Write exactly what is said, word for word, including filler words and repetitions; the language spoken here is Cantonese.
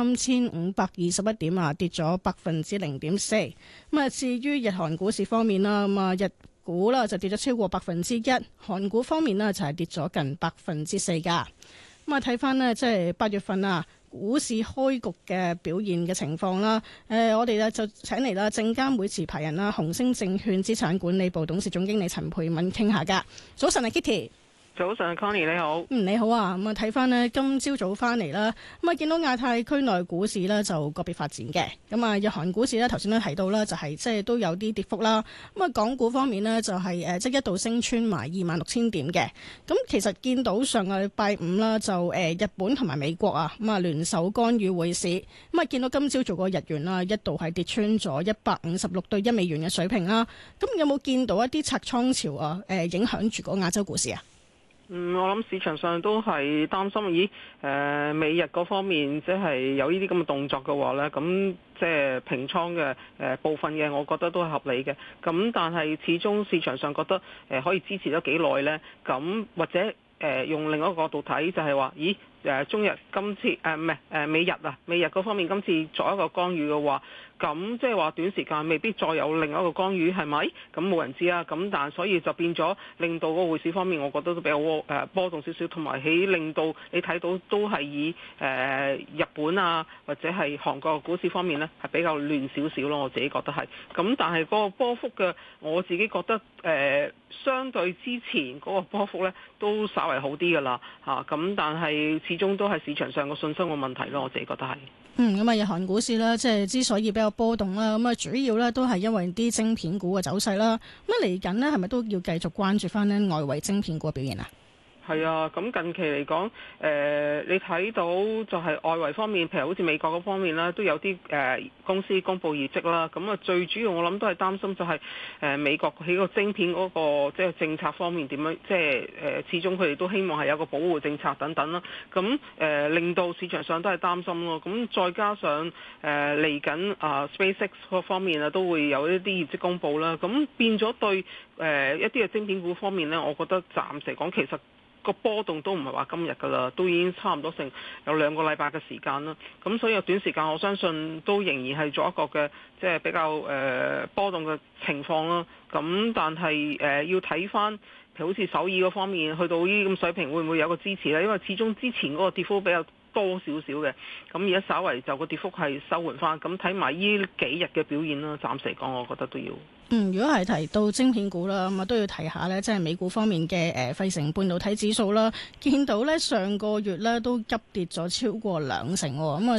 三千五百二十一點啊，跌咗百分之零點四。咁啊，至於日韓股市方面啦，咁啊日股啦就跌咗超過百分之一，韓股方面呢就係跌咗近百分之四噶。咁啊，睇翻呢，即係八月份啊，股市開局嘅表現嘅情況啦。誒、呃，我哋咧就請嚟啦，證監會持牌人啦，紅星證券資產管理部董事總經理陳蓓敏傾下噶。早晨啊，Kitty。 早上 Connie 你好。 嗯，你好啊。咁啊，睇翻呢，今朝早翻嚟啦，咁啊見到亞太區內股市呢就個別發展嘅。咁啊，日韓股市呢頭先都提到啦，就係即係都有啲跌幅啦。咁啊，港股方面呢，就係誒即係一度升穿埋二萬六千點嘅。咁其實見到上個禮拜五啦，就誒日本同埋美國啊咁啊聯手干預匯市。咁啊見到今朝做個日元啦，一度係跌穿咗一百五十六對一美元嘅水平啦。咁有冇見到一啲拆倉潮啊？誒影響住個亞洲股市啊？ 嗯，我諗市場上都係擔心，咦？誒、呃，美日嗰方面即係有呢啲咁嘅動作嘅話呢，咁即係平倉嘅誒部分嘅，我覺得都係合理嘅。咁但係始終市場上覺得誒、呃、可以支持咗幾耐呢？咁或者誒、呃、用另一個角度睇，就係話，咦？誒中日今次誒唔係誒美日啊，美日嗰方面今次作一個干預嘅話，咁即係話短時間未必再有另一個干預，係咪？咁冇人知啊。咁但係所以就變咗令到個匯市方面，我覺得都比較誒波動少少，同埋起令到你睇到都係以誒、呃、日本啊或者係韓國股市方面呢，係比較亂少少咯。我自己覺得係。咁但係嗰個波幅嘅，我自己覺得誒、呃、相對之前嗰個波幅呢，都稍為好啲㗎啦嚇。咁但係始終都係市場上個信心嘅問題咯，我自己覺得係。 嗯，咁啊，日韓股市咧，即係之所以比較波動啦，咁啊，主要咧都係因為啲晶片股嘅走勢啦。咁啊，嚟緊呢，係咪都要繼續關注翻呢外圍晶片股嘅表現啊？ 係啊，咁近期嚟講，誒、呃、你睇到就係外圍方面，譬如好似美國嗰方面啦，都有啲誒、呃、公司公布業績啦。咁啊，最主要我諗都係擔心就係、是、誒、呃、美國喺個晶片嗰、那個即係政策方面點樣，即係誒始終佢哋都希望係有個保護政策等等啦。咁誒、呃、令到市場上都係擔心咯。咁再加上誒嚟緊啊 SpaceX 嗰方面啊，都會有一啲業績公布啦。咁變咗對誒、呃、一啲嘅晶片股方面呢，我覺得暫時嚟講其實個波動都唔係話今日㗎啦，都已經差唔多成有兩個禮拜嘅時間啦。咁所以有短時間，我相信都仍然係做一個嘅即係比較誒、呃、波動嘅情況啦。咁但係誒、呃、要睇翻，譬如好似首爾嗰方面去到呢啲咁水平，會唔會有個支持呢？因為始終之前嗰個跌幅比較多少少嘅，咁而家稍為就個跌幅係收緩翻。咁睇埋呢幾日嘅表現啦，暫時嚟講，我覺得都要。 嗯，如果係提到晶片股啦，咁啊都要提下呢，即係美股方面嘅誒費城半導體指數啦，見到呢上個月呢都急跌咗超過兩成喎，咁啊